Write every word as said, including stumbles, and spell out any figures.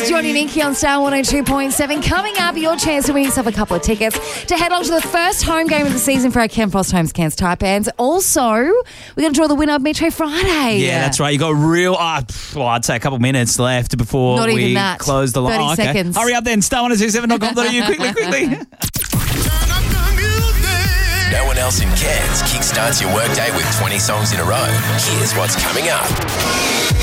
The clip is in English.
Johnny Nikki on Star one oh two point seven. Coming up, your chance to win yourself a couple of tickets to head on to the first home game of the season for our Ken Frost Homes Cans Type Bands. Also, we're going to draw the winner of Metro Friday. Yeah, that's right. You got real, uh, well, I'd say a couple minutes left before Not we even that. close the line. thirty Oh, okay. seconds. Hurry up then, star one oh two seven dot com dot a u. Quickly, quickly. No one else in Cairns kickstarts your workday with twenty songs in a row. Here's what's coming up.